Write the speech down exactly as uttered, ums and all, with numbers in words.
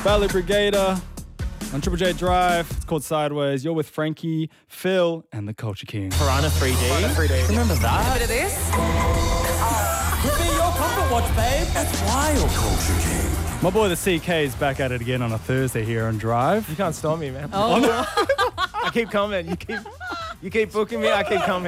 Valley Brigader on Triple J Drive. It's called Sideways. You're with Frankie, Phil, and the Culture King. Piranha three D. Piranha three D. Remember that? A bit of this. Could be your comfort watch, babe. That's wild. Culture King. My boy the C K is back at it again on a Thursday here on Drive. You can't stop me, man. Oh. I keep coming. You keep, you keep booking me. I keep coming.